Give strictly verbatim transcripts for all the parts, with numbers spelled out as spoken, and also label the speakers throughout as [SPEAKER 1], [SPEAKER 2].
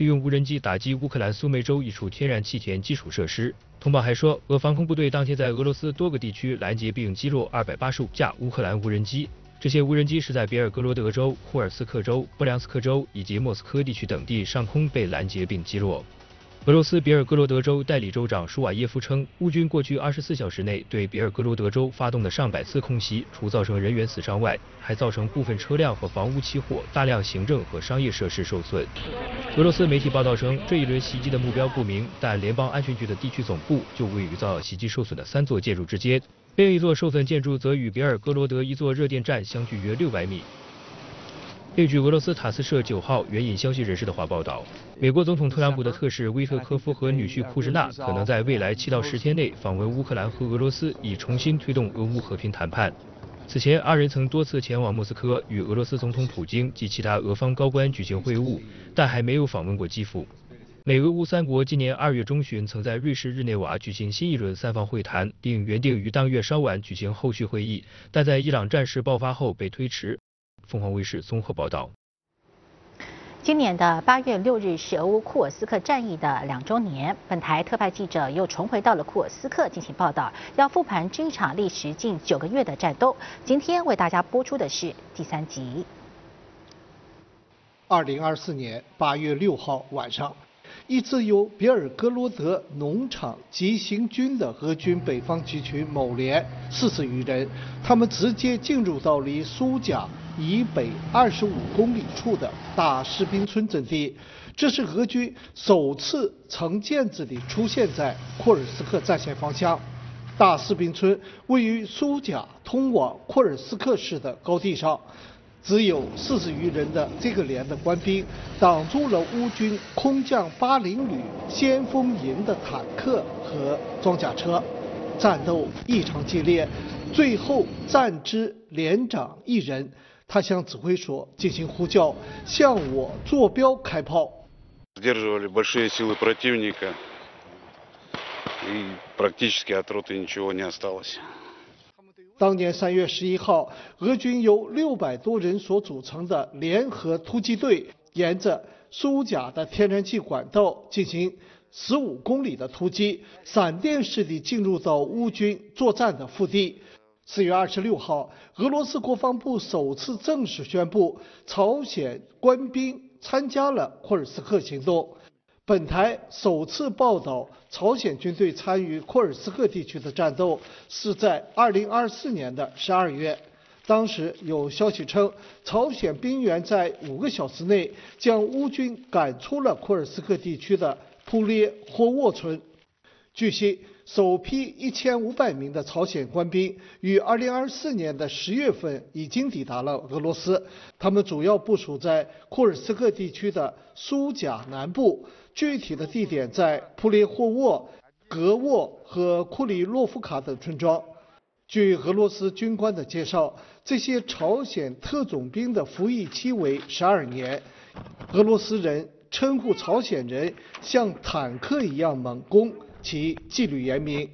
[SPEAKER 1] 利用无人机打击乌克兰苏梅州一处天然气田基础设施。通报还说，俄防空部队当天在俄罗斯多个地区拦截并击落二百八十五架乌克兰无人机。这些无人机是在别尔哥罗德州、霍尔斯克州、布良斯克州以及莫斯科地区等地上空被拦截并击落。俄罗斯别尔哥罗德州代理州长舒瓦耶夫称，乌军过去二十四小时内对别尔哥罗德州发动的上百次空袭，除造成人员死伤外，还造成部分车辆和房屋起火，大量行政和商业设施受损。俄罗斯媒体报道称，这一轮袭击的目标不明，但联邦安全局的地区总部就位于遭袭击受损的三座建筑之间，另一座受损建筑则与别尔哥罗德一座热电站相距约六百米。另据俄罗斯塔斯社九号援引消息人士的话报道，美国总统特朗普的特使威特科夫和女婿库什纳可能在未来七到十天内访问乌克兰和俄罗斯，以重新推动俄乌和平谈判。此前，二人曾多次前往莫斯科与俄罗斯总统普京及其他俄方高官举行会晤，但还没有访问过基辅。美俄乌三国今年二月中旬曾在瑞士日内瓦举行新一轮三方会谈，并原定于当月稍晚举行后续会议，但在伊朗战事爆发后被推迟。凤凰卫视综合报道。
[SPEAKER 2] 今年的八月六日是俄乌库尔斯克战役的两周年，本台特派记者又重回到了库尔斯克进行报道，要复盘这一场历时近九个月的战斗。今天为大家播出的是第三集。
[SPEAKER 3] 二零二四年八月六号晚上，一支由别尔哥罗德农场急行军的俄军北方集群某连四十余人，他们直接进入到离苏贾以北二十五公里处的大士兵村阵地。这是俄军首次成建制地出现在库尔斯克战线方向。大士兵村位于苏贾通往库尔斯克市的高地上。只有四十余人的这个连的官兵挡住了乌军空降八零旅先锋营的坦克和装甲车，战斗异常激烈，最后战之连长一人，他向指挥所进行呼叫，向我坐标开炮。
[SPEAKER 4] Сдерживали большие силы противника, и практически от роты ничего не осталось。
[SPEAKER 3] 当年三月十一号，俄军由六百多人所组成的联合突击队，沿着苏贾的天然气管道进行十五公里的突击，闪电式地进入到乌军作战的腹地。四月二十六号，俄罗斯国防部首次正式宣布，朝鲜官兵参加了库尔斯克行动。本台首次报道朝鲜军队参与库尔斯克地区的战斗是在二零二四年的十二月，当时有消息称，朝鲜兵员在五个小时内将乌军赶出了库尔斯克地区的普列霍沃村。据悉，首批一千五百名的朝鲜官兵于二零二四年的十月份已经抵达了俄罗斯，他们主要部署在库尔斯克地区的苏贾南部。具体的地点在普列霍沃、格沃和库里洛夫卡等村庄。据俄罗斯军官的介绍，这些朝鲜特种兵的服役期为十二年。俄罗斯人称呼朝鲜人像坦克一样猛攻，其纪律严明。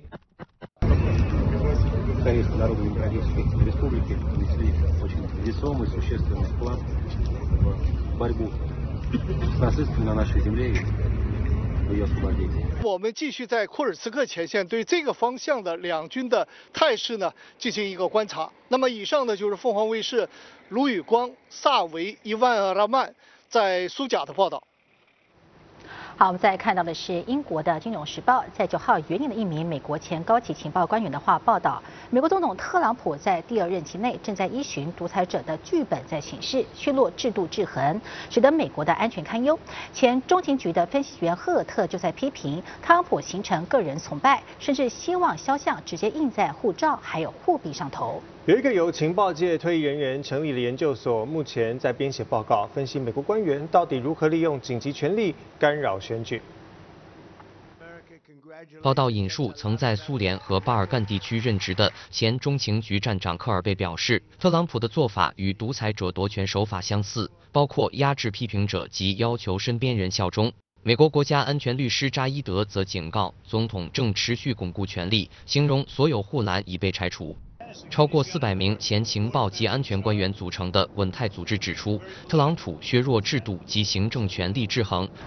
[SPEAKER 3] 我们继续在库尔斯克前线对这个方向的两军的态势呢进行一个观察。那么以上呢就是凤凰卫视卢宇光、萨维伊万厄拉曼在苏贾的报道。
[SPEAKER 2] 好，我们再看到的是英国的《金融时报》在九号援引了一名美国前高级情报官员的话报道，美国总统特朗普在第二任期内正在依循独裁者的剧本在行事，削弱制度制衡，使得美国的安全堪忧。前中情局的分析员赫尔特就在批评特朗普形成个人崇拜，甚至希望肖像直接印在护照还有货币上头。
[SPEAKER 5] 有一个由情报界退役人员成立的研究所，目前在编写报告，分析美国官员到底如何利用紧急权力干扰选举。
[SPEAKER 6] 报道引述曾在苏联和巴尔干地区任职的前中情局站长科尔贝表示，特朗普的做法与独裁者夺权手法相似，包括压制批评者及要求身边人效忠。美国国家安全律师扎伊德则警告，总统正持续巩固权力，形容所有护栏已被拆除。超过四百名前情报及安全官员组成的稳泰组织指出，特朗普削弱制度及行政权力制衡，